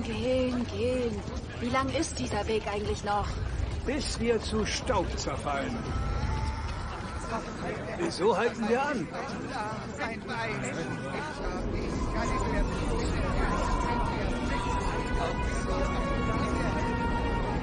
Gehen, gehen. Wie lang ist dieser Weg eigentlich noch? Bis wir zu Staub zerfallen. Wieso halten wir an?